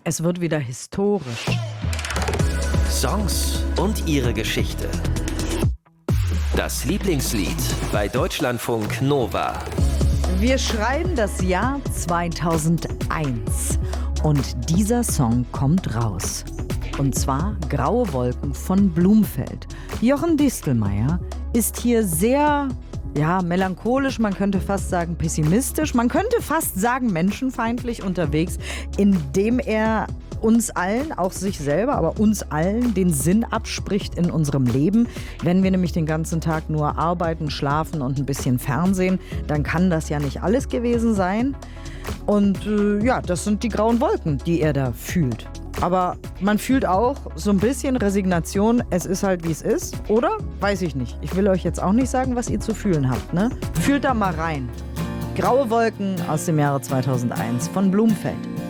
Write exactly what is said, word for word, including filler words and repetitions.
Es wird wieder historisch. Songs und ihre Geschichte. Das Lieblingslied bei Deutschlandfunk Nova. Wir schreiben das Jahr zweitausendeins und dieser Song kommt raus. Und zwar Graue Wolken von Blumfeld. Jochen Distelmeier ist hier sehr, ja, melancholisch, man könnte fast sagen pessimistisch, man könnte fast sagen menschenfeindlich unterwegs, indem er uns allen, auch sich selber, aber uns allen den Sinn abspricht in unserem Leben. Wenn wir nämlich den ganzen Tag nur arbeiten, schlafen und ein bisschen Fernsehen, dann kann das ja nicht alles gewesen sein. Und äh, ja, das sind die grauen Wolken, die er da fühlt. Aber man fühlt auch so ein bisschen Resignation, es ist halt wie es ist, oder? Weiß ich nicht. Ich will euch jetzt auch nicht sagen, was ihr zu fühlen habt, ne? Fühlt da mal rein. Graue Wolken aus dem Jahre zweitausendeins von Blumfeld.